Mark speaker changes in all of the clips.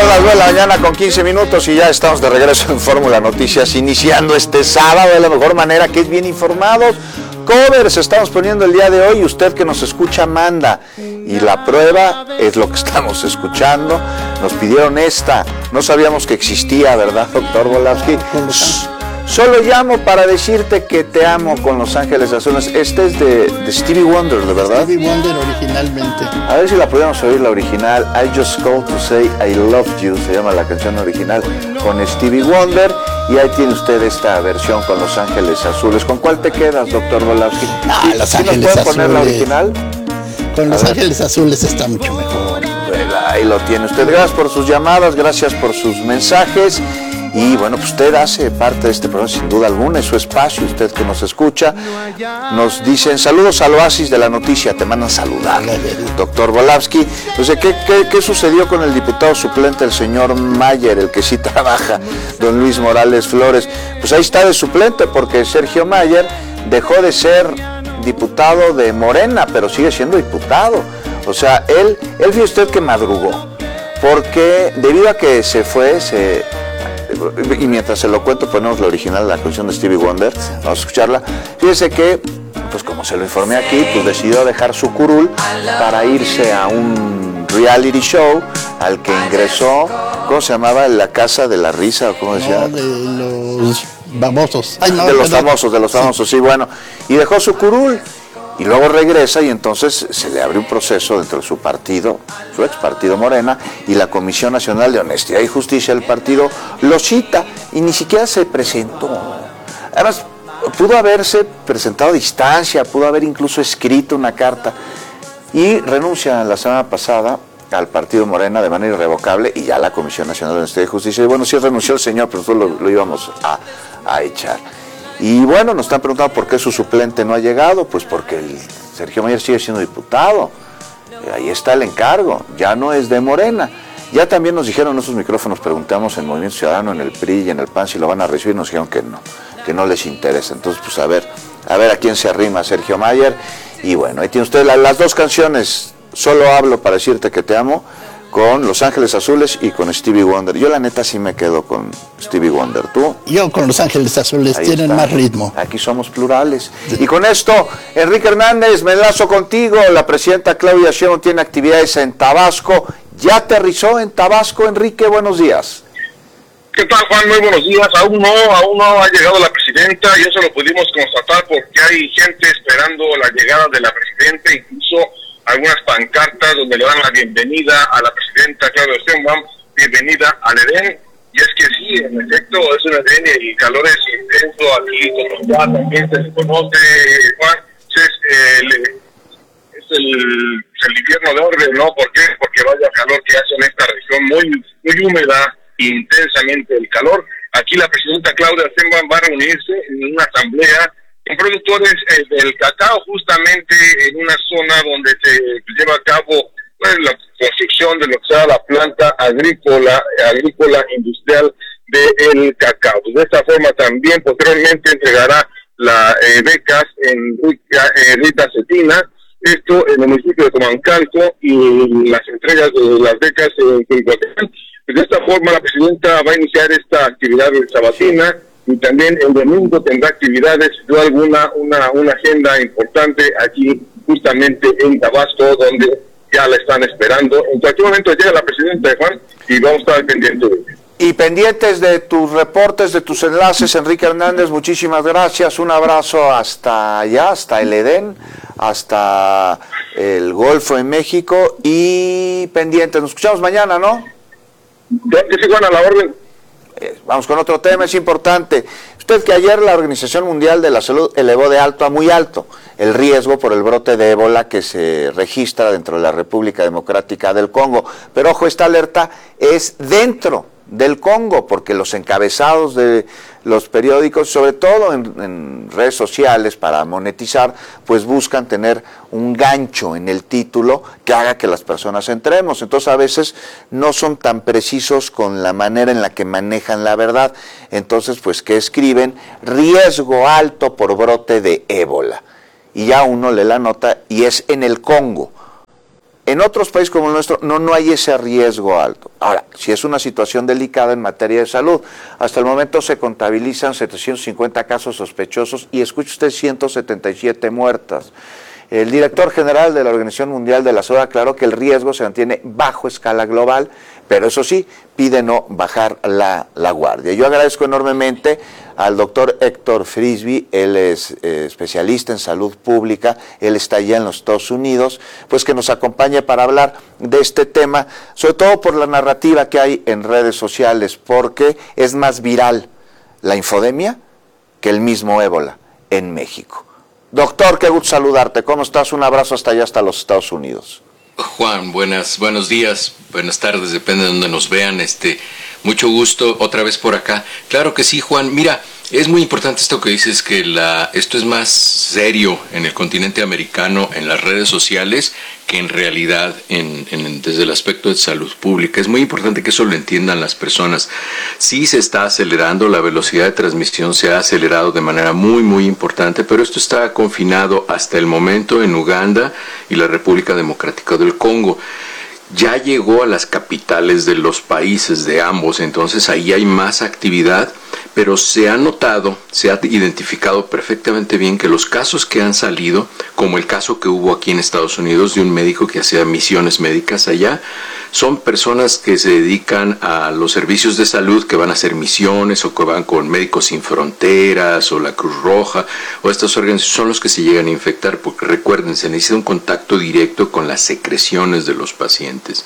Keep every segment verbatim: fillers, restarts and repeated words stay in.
Speaker 1: las nueve de la mañana con quince minutos y ya estamos de regreso en Fórmula Noticias, iniciando este sábado de la mejor manera, que es bien informados. Covers estamos poniendo el día de hoy, usted que nos escucha manda, y la prueba es lo que estamos escuchando. Nos pidieron esta, no sabíamos que existía, ¿verdad, doctor Volavsky? Solo llamo para decirte que te amo con Los Ángeles Azules. Este es de, de Stevie Wonder, ¿de verdad?
Speaker 2: Stevie Wonder originalmente.
Speaker 1: A ver si la podemos oír, la original. I Just Called to Say I Love You, se llama la canción original, con Stevie Wonder. Y ahí tiene usted esta versión con Los Ángeles Azules. ¿Con cuál te quedas, doctor Volavsky?
Speaker 2: Ah,
Speaker 1: ¿Sí,
Speaker 2: Los
Speaker 1: ¿sí
Speaker 2: Ángeles
Speaker 1: nos puede
Speaker 2: Azules.
Speaker 1: poner la original?
Speaker 2: Con Los Ángeles Azules está mucho mejor.
Speaker 1: Bueno, ahí lo tiene usted. Gracias por sus llamadas, gracias por sus mensajes. Y bueno, pues usted hace parte de este programa sin duda alguna, es su espacio, usted que nos escucha. Nos dicen saludos al Oasis de la Noticia, te mandan saludar, doctor Volavsky. Entonces, ¿qué, qué, ¿qué sucedió con el diputado suplente, el señor Mayer, el que sí trabaja, don Luis Morales Flores? Pues ahí está de suplente, porque Sergio Mayer dejó de ser diputado de Morena, pero sigue siendo diputado. O sea, él, él fíjese usted que madrugó, porque debido a que se fue, se... y mientras se lo cuento ponemos la original de la canción de Stevie Wonder, vamos a escucharla. Fíjese que, pues como se lo informé aquí, pues decidió dejar su curul para irse a un reality show al que ingresó, ¿cómo se llamaba? La Casa de la Risa, o cómo decía.
Speaker 2: No, de los famosos. Ay, no,
Speaker 1: de los
Speaker 2: perdón.
Speaker 1: famosos, de los famosos, sí. sí, bueno, y dejó su curul. Y luego regresa y entonces se le abre un proceso dentro de su partido, su ex partido Morena, y la Comisión Nacional de Honestidad y Justicia del partido lo cita y ni siquiera se presentó. Además, pudo haberse presentado a distancia, pudo haber incluso escrito una carta, y renuncia la semana pasada al partido Morena de manera irrevocable, y ya la Comisión Nacional de Honestidad y Justicia, y bueno, sí renunció el señor, pero nosotros lo, lo íbamos a, a echar. Y bueno, nos están preguntando por qué su suplente no ha llegado, pues porque el Sergio Mayer sigue siendo diputado, ahí está el encargo, ya no es de Morena. Ya también nos dijeron en esos micrófonos, preguntamos en Movimiento Ciudadano, en el P R I y en el P A N si lo van a recibir, nos dijeron que no, que no les interesa. Entonces, pues a ver, a ver a quién se arrima Sergio Mayer. Y bueno, ahí tiene usted la, las dos canciones, Solo Hablo para Decirte que Te Amo, con Los Ángeles Azules y con Stevie Wonder. Yo la neta sí me quedo con Stevie Wonder. ¿Tú?
Speaker 2: Yo con Los Ángeles Azules,
Speaker 1: Ahí
Speaker 2: tienen
Speaker 1: está.
Speaker 2: más ritmo.
Speaker 1: Aquí somos plurales. Y con esto, Enrique Hernández, me enlazo contigo. La presidenta Claudia Sheinbaum tiene actividades en Tabasco. ¿Ya aterrizó en Tabasco, Enrique? Buenos días.
Speaker 3: ¿Qué tal, Juan? Muy buenos días. Aún no, aún no ha llegado la presidenta, y eso lo pudimos constatar porque hay gente esperando la llegada de la presidenta, incluso algunas pancartas donde le dan la bienvenida a la presidenta Claudia Sheinbaum, bienvenida al Edén. Y es que sí, en efecto, es un Edén y el calor es intenso aquí, como ya también se conoce, Juan, es el, es el, el invierno de orden, ¿no? ¿Por qué? Porque vaya calor que hace en esta región, muy, muy húmeda, intensamente el calor. Aquí la presidenta Claudia Sheinbaum va a reunirse en una asamblea con productores eh, del cacao, justamente en una zona donde se lleva a cabo pues, la construcción de lo que será la planta agrícola, agrícola industrial del cacao. De esta forma también posteriormente entregará las eh, becas en eh, Rita Cetina, esto en el municipio de Comancalco, y las entregas de las becas en Culhuacán. De esta forma la presidenta va a iniciar esta actividad de sabatina, y también el domingo tendrá actividades, yo alguna una, una agenda importante aquí justamente en Tabasco, donde ya la están esperando. En cualquier momento llega la presidenta, Juan, y vamos a estar pendientes de ella.
Speaker 1: Y pendientes de tus reportes, de tus enlaces, Enrique Hernández, muchísimas gracias, un abrazo hasta allá, hasta el Edén, hasta el Golfo en México, y pendientes, nos escuchamos mañana, ¿no?
Speaker 3: Claro que sí, Juan, a la orden.
Speaker 1: Vamos con otro tema, es importante. Usted que ayer la Organización Mundial de la Salud elevó de alto a muy alto el riesgo por el brote de ébola que se registra dentro de la República Democrática del Congo. Pero ojo, esta alerta es dentro del Congo, porque los encabezados de los periódicos, sobre todo en, en redes sociales para monetizar, pues buscan tener un gancho en el título que haga que las personas entremos. Entonces a veces no son tan precisos con la manera en la que manejan la verdad. Entonces pues que escriben riesgo alto por brote de ébola, y ya uno lee la nota y es en el Congo. En otros países como el nuestro no, no hay ese riesgo alto. Ahora, si es una situación delicada en materia de salud, hasta el momento se contabilizan setecientos cincuenta casos sospechosos y escuche usted ciento setenta y siete muertas. El director general de la Organización Mundial de la Salud aclaró que el riesgo se mantiene bajo escala global, pero eso sí, pide no bajar la, la guardia. Yo agradezco enormemente al doctor Héctor Frisby, él es eh, especialista en salud pública, él está allá en los Estados Unidos, pues que nos acompañe para hablar de este tema, sobre todo por la narrativa que hay en redes sociales, porque es más viral la infodemia que el mismo ébola en México. Doctor, qué gusto saludarte. ¿Cómo estás? Un abrazo hasta allá, hasta los Estados Unidos.
Speaker 4: Juan, buenas, buenos días, buenas tardes, depende de donde nos vean. Este, mucho gusto otra vez por acá. Claro que sí, Juan. Mira, es muy importante esto que dices, que la, esto es más serio en el continente americano, en las redes sociales, que en realidad en, en, desde el aspecto de salud pública. Es muy importante que eso lo entiendan las personas. Sí se está acelerando, la velocidad de transmisión se ha acelerado de manera muy, muy importante, pero esto está confinado hasta el momento en Uganda y la República Democrática del Congo. Ya llegó a las capitales de los países de ambos, entonces ahí hay más actividad, pero se ha notado, se ha identificado perfectamente bien que los casos que han salido, como el caso que hubo aquí en Estados Unidos de un médico que hacía misiones médicas allá, son personas que se dedican a los servicios de salud, que van a hacer misiones o que van con Médicos Sin Fronteras o la Cruz Roja o estas organizaciones, son los que se llegan a infectar, porque recuerden, se necesita un contacto directo con las secreciones de los pacientes.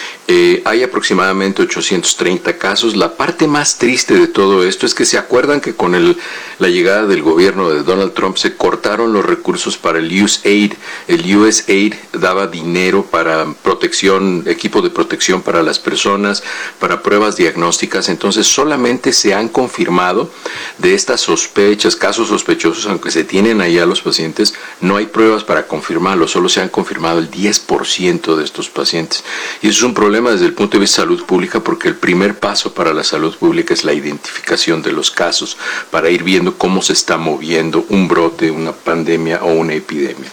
Speaker 4: Eh, hay aproximadamente ochocientos treinta casos. La parte más triste de todo esto es que se acuerdan que con el, la llegada del gobierno de Donald Trump se cortaron los recursos para el U S A I D. El U S A I D daba dinero para protección, equipo de protección para las personas, para pruebas diagnósticas. Entonces solamente se han confirmado de estas sospechas, casos sospechosos, aunque se tienen ahí a los pacientes, no hay pruebas para confirmarlo, solo se han confirmado el diez por ciento de estos pacientes. Y eso es un problema desde el punto de vista de salud pública, porque el primer paso para la salud pública es la identificación de los casos, para ir viendo cómo se está moviendo un brote, una pandemia o una epidemia.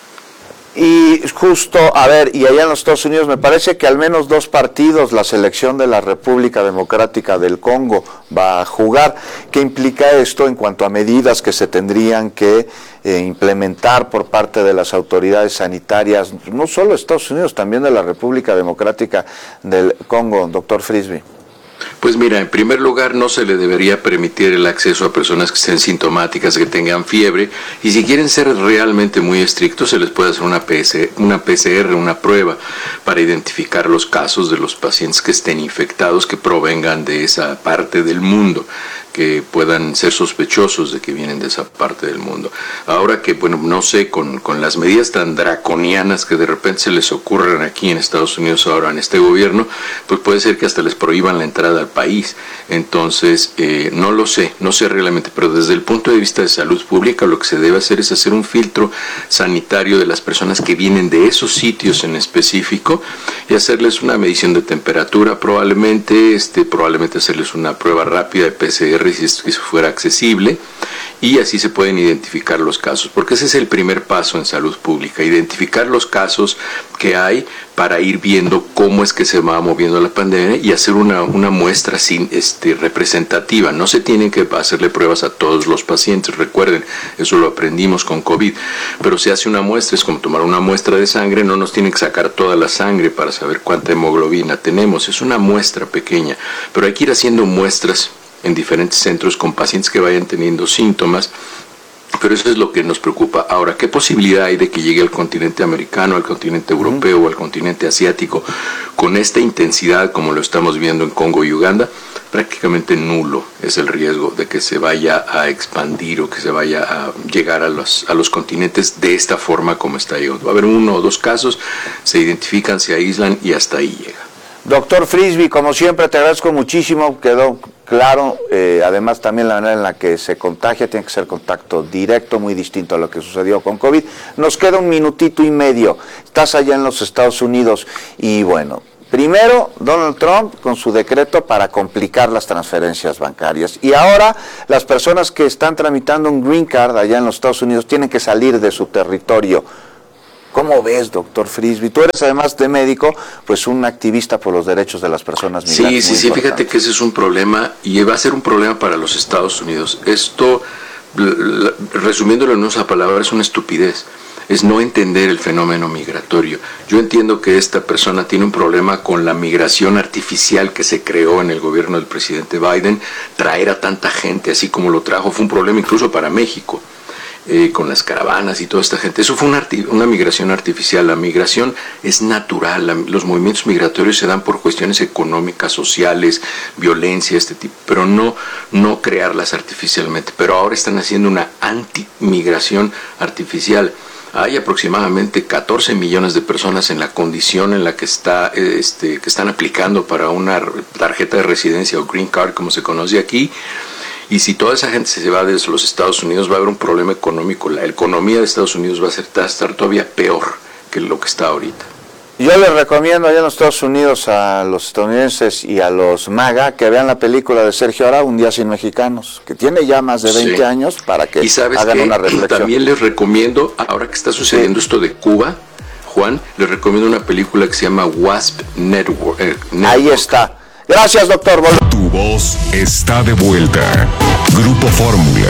Speaker 1: Y justo, a ver, y allá en los Estados Unidos me parece que al menos dos partidos la selección de la República Democrática del Congo va a jugar. ¿Qué implica esto en cuanto a medidas que se tendrían que eh, implementar por parte de las autoridades sanitarias, no solo de Estados Unidos, también de la República Democrática del Congo, doctor Frisby?
Speaker 4: Pues mira, en primer lugar no se le debería permitir el acceso a personas que estén sintomáticas, que tengan fiebre, y si quieren ser realmente muy estrictos se les puede hacer una P C, una P C R, una prueba para identificar los casos de los pacientes que estén infectados, que provengan de esa parte del mundo, que puedan ser sospechosos de que vienen de esa parte del mundo. Ahora que, bueno, no sé, con, con las medidas tan draconianas que de repente se les ocurren aquí en Estados Unidos ahora en este gobierno, pues puede ser que hasta les prohíban la entrada al país. Entonces, eh, no lo sé, no sé realmente, pero desde el punto de vista de salud pública lo que se debe hacer es hacer un filtro sanitario de las personas que vienen de esos sitios en específico y hacerles una medición de temperatura probablemente, este, probablemente hacerles una prueba rápida de P C R si eso fuera accesible, y así se pueden identificar los casos, porque ese es el primer paso en salud pública, identificar los casos que hay para ir viendo cómo es que se va moviendo la pandemia y hacer una, una muestra sin, este, representativa. No se tienen que hacerle pruebas a todos los pacientes, recuerden, eso lo aprendimos con COVID, pero se hace una muestra, es como tomar una muestra de sangre, no nos tienen que sacar toda la sangre para saber cuánta hemoglobina tenemos, es una muestra pequeña, pero hay que ir haciendo muestras en diferentes centros con pacientes que vayan teniendo síntomas, pero eso es lo que nos preocupa. Ahora, ¿qué posibilidad hay de que llegue al continente americano, al continente europeo o al continente asiático con esta intensidad como lo estamos viendo en Congo y Uganda? Prácticamente nulo es el riesgo de que se vaya a expandir o que se vaya a llegar a los, a los continentes de esta forma como está llegando. Va a haber uno o dos casos, se identifican, se aíslan y hasta ahí llega.
Speaker 1: Doctor Frisby, como siempre te agradezco muchísimo, quedó claro, eh, además también la manera en la que se contagia tiene que ser contacto directo, muy distinto a lo que sucedió con COVID. Nos queda un minutito y medio, estás allá en los Estados Unidos y bueno, primero Donald Trump con su decreto para complicar las transferencias bancarias y ahora las personas que están tramitando un green card allá en los Estados Unidos tienen que salir de su territorio. ¿Cómo ves, doctor Frisby? Tú eres, además de médico, pues un activista por los derechos de las personas migrantes.
Speaker 4: Sí, sí, sí, fíjate que ese es un problema y va a ser un problema para los Estados Unidos. Esto, resumiéndolo en unas palabras, es una estupidez. Es no entender el fenómeno migratorio. Yo entiendo que esta persona tiene un problema con la migración artificial que se creó en el gobierno del presidente Biden. Traer a tanta gente así como lo trajo fue un problema incluso para México. Eh, con las caravanas y toda esta gente, eso fue una, arti- una migración artificial. La migración es natural, la, los movimientos migratorios se dan por cuestiones económicas, sociales, violencia, este tipo, pero no, no crearlas artificialmente. Pero ahora están haciendo una anti-migración artificial. Hay aproximadamente catorce millones de personas en la condición en la que está, este, que están aplicando para una tarjeta de residencia o green card, como se conoce aquí. Y si toda esa gente se va de los Estados Unidos, va a haber un problema económico. La economía de Estados Unidos va a, ser, va a estar todavía peor que lo que está ahorita.
Speaker 1: Yo les recomiendo allá en los Estados Unidos a los estadounidenses y a los MAGA que vean la película de Sergio Ara, Un día sin mexicanos, que tiene ya más de veinte sí. años, para que hagan una reflexión.
Speaker 4: También les recomiendo, ahora que está sucediendo sí. esto de Cuba, Juan, les recomiendo una película que se llama Wasp Network. Eh, Network.
Speaker 1: Ahí está. Gracias, doctor.
Speaker 5: Tu voz está de vuelta. Grupo Fórmula.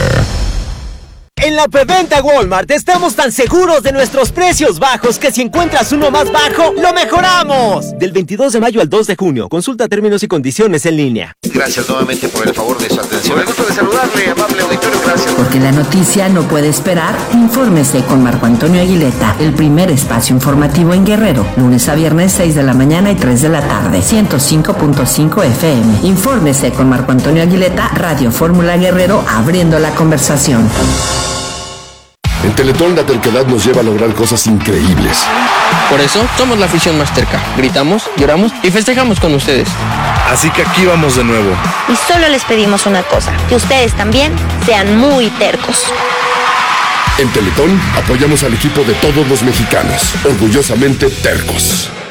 Speaker 6: En la preventa Walmart estamos tan seguros de nuestros precios bajos que si encuentras uno más bajo, ¡lo mejoramos! Del veintidós de mayo al dos de junio. Consulta términos y condiciones en línea.
Speaker 7: Gracias nuevamente por el favor de su atención. Me gusta de saludarle, amable auditorio, gracias.
Speaker 8: Porque la noticia no puede esperar, infórmese con Marco Antonio Aguileta, el primer espacio informativo en Guerrero, lunes a viernes seis de la mañana y tres de la tarde, ciento cinco punto cinco F M. Infórmese con Marco Antonio Aguileta, Radio Fórmula Guerrero, abriendo la conversación.
Speaker 5: En Teletón la terquedad nos lleva a lograr cosas increíbles.
Speaker 9: Por eso somos la afición más terca. Gritamos, lloramos y festejamos con ustedes.
Speaker 10: Así que aquí vamos de nuevo.
Speaker 11: Y solo les pedimos una cosa, que ustedes también sean muy tercos.
Speaker 5: En Teletón apoyamos al equipo de todos los mexicanos, orgullosamente tercos.